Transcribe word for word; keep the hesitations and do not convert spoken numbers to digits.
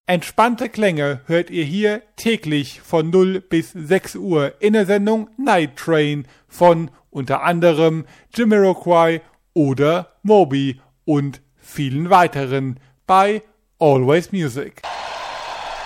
Entspannte Klänge hört ihr hier täglich von null bis sechs Uhr in der Sendung Night Train von unter anderem Jamiroquai oder Moby und vielen weiteren bei Always Music.